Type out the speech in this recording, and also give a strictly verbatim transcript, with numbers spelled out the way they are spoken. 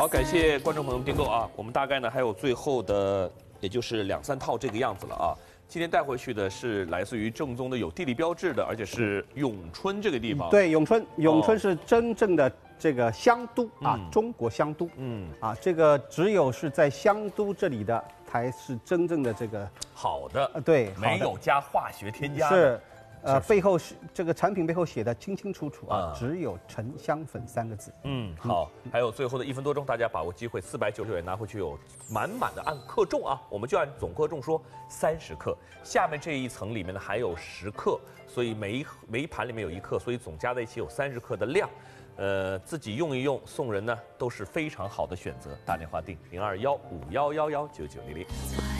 好，感谢观众朋友们订购啊！我们大概呢还有最后的，也就是两三套这个样子了啊。今天带回去的是来自于正宗的有地理标志的，而且是永春这个地方。 对，永春，永春是真正的这个香都啊， 嗯中国香都。 嗯， 啊，这个只有是在香都这里的才是真正的这个好的， 呃，对， 没有加化学添加的。 是。呃，背后是这个产品背后写的清清楚楚啊， 啊只有沉香粉三个字。 嗯，好，还有最后的一分多钟，大家把握机会，四百九十九元拿回去有满满的按克重啊，我们就按总克重说三十克，下面这一层里面呢还有十克，所以每一每一盘里面有一克，所以总加在一起有三十克的量。呃，自己用一用，送人呢都是非常好的选择。打电话订零二幺五幺幺幺九九零零。